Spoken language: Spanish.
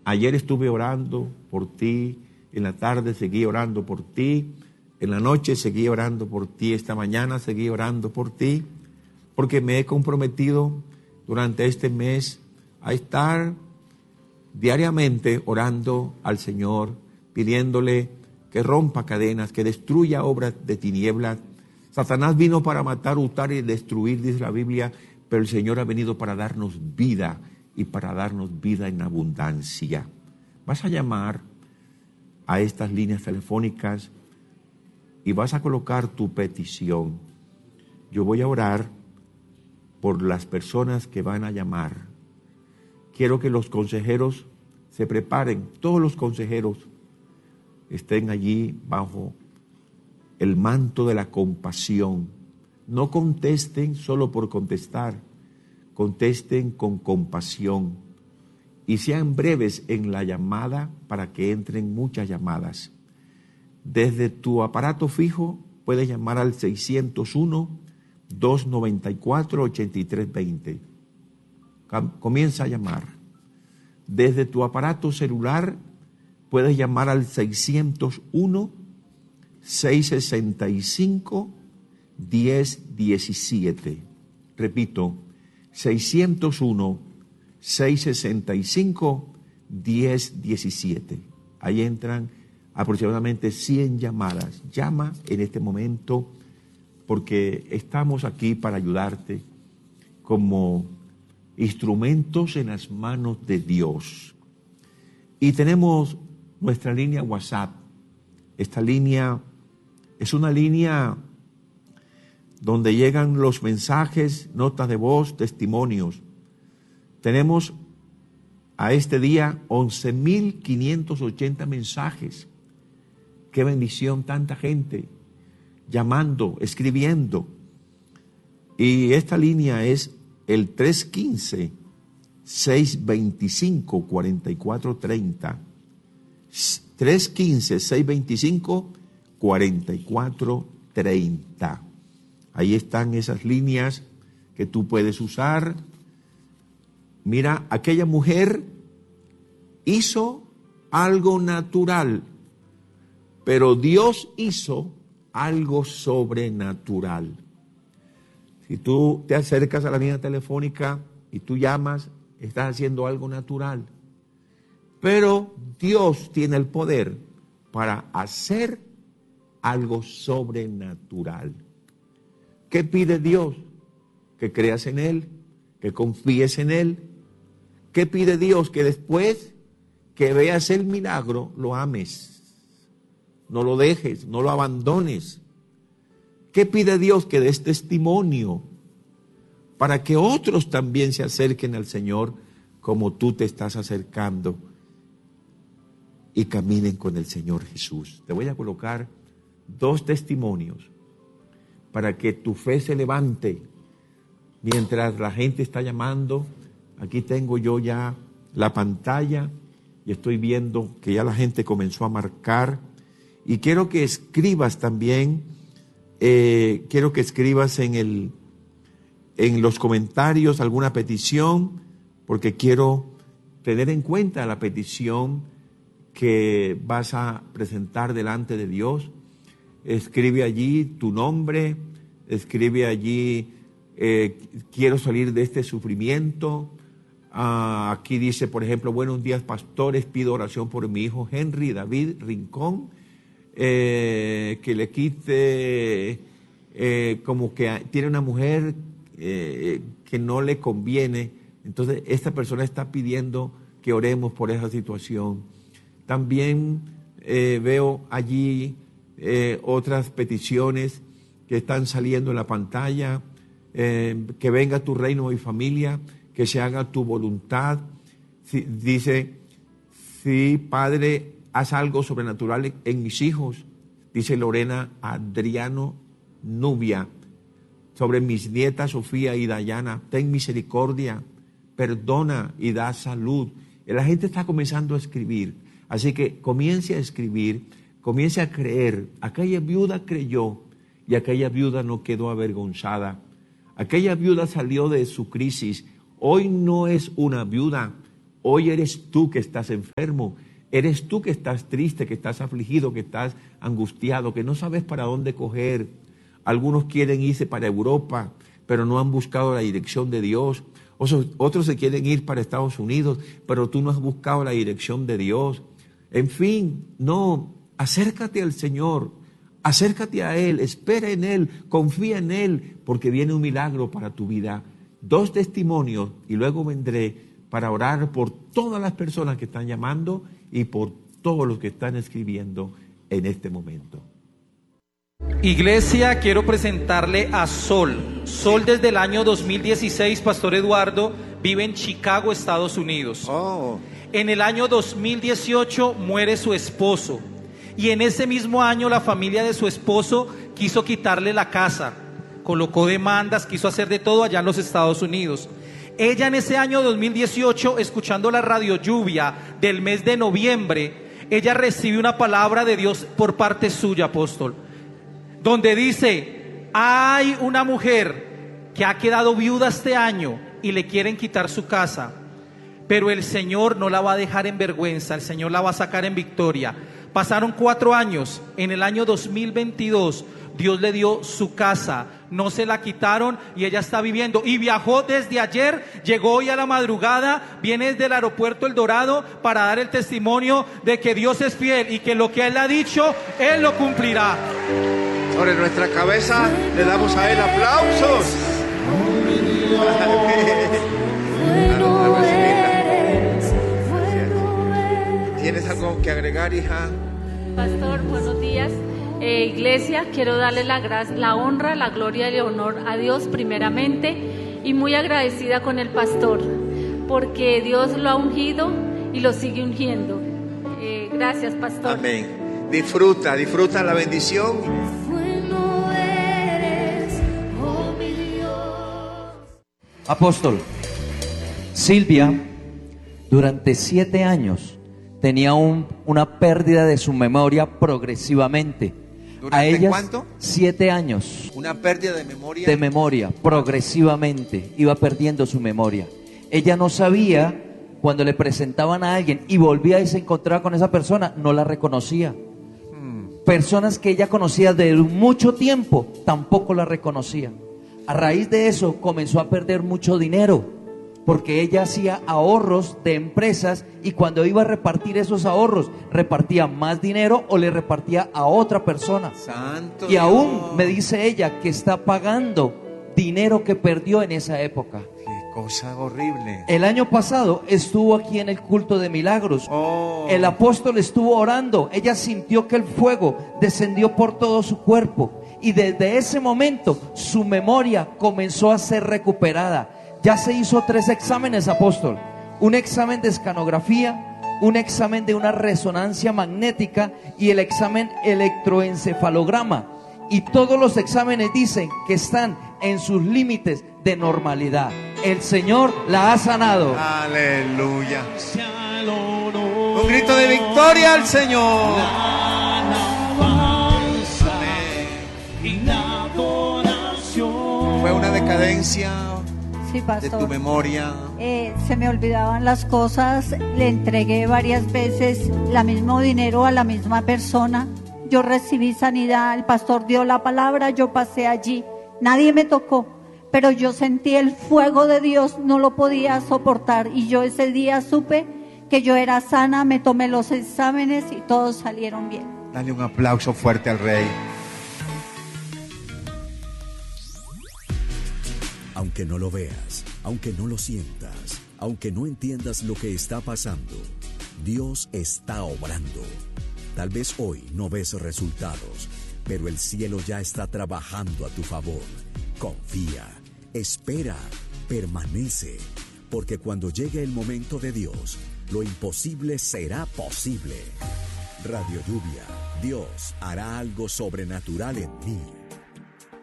Ayer estuve orando por ti, en la tarde seguí orando por ti, en la noche seguí orando por ti, esta mañana seguí orando por ti, porque me he comprometido durante este mes a estar diariamente orando al Señor, pidiéndole que rompa cadenas, que destruya obras de tinieblas. Satanás vino para matar, hurtar y destruir, dice la Biblia, pero el Señor ha venido para darnos vida y para darnos vida en abundancia. Vas a llamar a estas líneas telefónicas y vas a colocar tu petición. Yo voy a orar por las personas que van a llamar. Quiero que los consejeros se preparen, todos los consejeros estén allí bajo el manto de la compasión. No contesten solo por contestar, contesten con compasión y sean breves en la llamada para que entren muchas llamadas. Desde tu aparato fijo puedes llamar al 601-294-8320. Comienza a llamar. Desde tu aparato celular puedes llamar al 601-665-1017. Repito, 601-665-1017. Ahí entran aproximadamente 100 llamadas. Llama en este momento porque estamos aquí para ayudarte como instrumentos en las manos de Dios. Y tenemos nuestra línea WhatsApp. Esta línea es una línea donde llegan los mensajes, notas de voz, testimonios. Tenemos a este día 11.580 mensajes. Qué bendición, tanta gente llamando, escribiendo. Y esta línea es el 315-625-4430. 315-625-4430. Ahí están esas líneas que tú puedes usar. Mira, aquella mujer hizo algo natural, pero Dios hizo algo sobrenatural. Si tú te acercas a la línea telefónica y tú llamas, estás haciendo algo natural. Pero Dios tiene el poder para hacer algo sobrenatural. ¿Qué pide Dios? Que creas en Él, que confíes en Él. ¿Qué pide Dios? Que después que veas el milagro, lo ames. No lo dejes, no lo abandones. ¿Qué pide Dios? Que des testimonio para que otros también se acerquen al Señor como tú te estás acercando y caminen con el Señor Jesús. Te voy a colocar 2 testimonios para que tu fe se levante mientras la gente está llamando. Aquí tengo yo ya la pantalla y estoy viendo que ya la gente comenzó a marcar. Y quiero que escribas también, quiero que escribas en los comentarios alguna petición, porque quiero tener en cuenta la petición que vas a presentar delante de Dios. Escribe allí tu nombre, escribe allí, quiero salir de este sufrimiento. Aquí dice, por ejemplo, buenos días pastores, pido oración por mi hijo Henry David Rincón, que le quite, como que tiene una mujer que no le conviene. Entonces esta persona está pidiendo que oremos por esa situación. También veo allí otras peticiones que están saliendo en la pantalla. Que venga tu reino y familia, que se haga tu voluntad. Dice, sí, Padre, haz algo sobrenatural en mis hijos. Dice Lorena Adriano Nubia, sobre mis nietas Sofía y Dayana, ten misericordia, perdona y da salud. La gente está comenzando a escribir, así que comience a escribir, comience a creer. Aquella viuda creyó y aquella viuda no quedó avergonzada. Aquella viuda salió de su crisis. Hoy no es una viuda, Hoy eres tú que estás enfermo, eres tú que estás triste, que estás afligido, que estás angustiado, que no sabes para dónde coger. Algunos quieren irse para Europa, pero no han buscado la dirección de Dios. Otros se quieren ir para Estados Unidos, pero tú no has buscado la dirección de Dios. En fin, no, acércate al Señor, acércate a Él, espera en Él, confía en Él, porque viene un milagro para tu vida. 2 testimonios y luego vendré para orar por todas las personas que están llamando y por todos los que están escribiendo en este momento. Iglesia, quiero presentarle a Sol. Sol desde el año 2016, Pastor Eduardo, vive en Chicago, Estados Unidos. En el año 2018 muere su esposo y en ese mismo año la familia de su esposo quiso quitarle la casa, colocó demandas, quiso hacer de todo allá en los Estados Unidos. Ella en ese año 2018, escuchando la radio lluvia del mes de noviembre, ella recibe una palabra de Dios por parte suya, apóstol, donde dice: hay una mujer que ha quedado viuda este año y le quieren quitar su casa, pero el Señor no la va a dejar en vergüenza, el Señor la va a sacar en victoria. Pasaron 4 años, en el año 2022 Dios le dio su casa, no se la quitaron y ella está viviendo. Y viajó desde ayer, llegó hoy a la madrugada, viene desde el aeropuerto El Dorado para dar el testimonio de que Dios es fiel y que lo que Él ha dicho, Él lo cumplirá. Sobre nuestra cabeza le damos a Él aplausos. ¿Tienes algo que agregar, hija? Pastor, buenos días. Iglesia, quiero darle la honra, la gloria y el honor a Dios primeramente, y muy agradecida con el pastor porque Dios lo ha ungido y lo sigue ungiendo. Gracias, pastor. Amén. Disfruta la bendición. Bueno eres, oh mi Dios. Apóstol, Silvia durante 7 años tenía una pérdida de su memoria progresivamente. ¿Durante cuánto? 7 años. Una pérdida de memoria. De memoria, progresivamente, iba perdiendo su memoria. Ella no sabía, cuando le presentaban a alguien y volvía y se encontraba con esa persona, no la reconocía. Personas que ella conocía de mucho tiempo, tampoco la reconocía. A raíz de eso comenzó a perder mucho dinero, porque ella hacía ahorros de empresas y cuando iba a repartir esos ahorros, repartía más dinero o le repartía a otra persona. Santo y Dios. aún me dice ella que está pagando dinero que perdió en esa época. Qué cosa horrible. El año pasado estuvo aquí en el culto de milagros. El apóstol estuvo orando. Ella sintió que el fuego descendió por todo su cuerpo y desde ese momento su memoria comenzó a ser recuperada. Ya se hizo 3 exámenes, apóstol. Un examen de escanografía, un examen de una resonancia magnética y el examen electroencefalograma. Y todos los exámenes dicen que están en sus límites de normalidad. El Señor la ha sanado. Aleluya. Un grito de victoria al Señor. Fue una decadencia. Sí, pastor. De tu memoria. Se me olvidaban las cosas, le entregué varias veces el mismo dinero a la misma persona. Yo recibí sanidad, el pastor dio la palabra, yo pasé allí, nadie me tocó, pero yo sentí el fuego de Dios, no lo podía soportar y yo ese día supe que yo era sana, me tomé los exámenes y todos salieron bien. Dale un aplauso fuerte al Rey. Aunque no lo veas, aunque no lo sientas, aunque no entiendas lo que está pasando, Dios está obrando. Tal vez hoy no ves resultados, pero el cielo ya está trabajando a tu favor. Confía, espera, permanece, porque cuando llegue el momento de Dios, lo imposible será posible. Radio Lluvia, Dios hará algo sobrenatural en ti.